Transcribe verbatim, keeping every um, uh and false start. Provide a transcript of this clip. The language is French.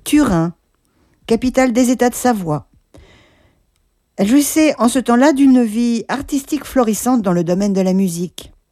Turin, capitale des États de Savoie. Elle jouissait en ce temps-là d'une vie artistique florissante dans le domaine de la musique.